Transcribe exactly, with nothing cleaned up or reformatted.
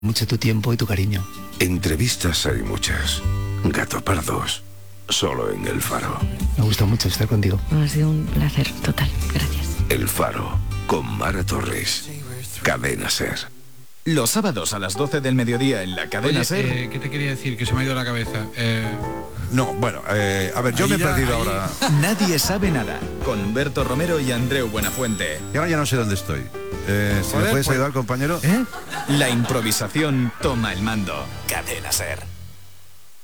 Mucho tu tiempo y tu cariño. Entrevistas hay muchas. Gato Pardos, solo en El Faro. Me gusta mucho estar contigo. Ha sido un placer total, gracias. El Faro, con Mara Torres. Cadena Ser. Los sábados a las doce del mediodía en la Cadena Oye, Ser. eh, ¿qué te quería decir? Que se me ha ido la cabeza. Eh... No, bueno, eh, a ver, yo Ahí me he ya, perdido ahí. ahora. Nadie sabe nada. Con Humberto Romero y Andreu Buenafuente. Y ahora ya no sé dónde estoy. Eh, si Joder, me puedes pues- ayudar, compañero. La improvisación toma el mando. Cadena Ser.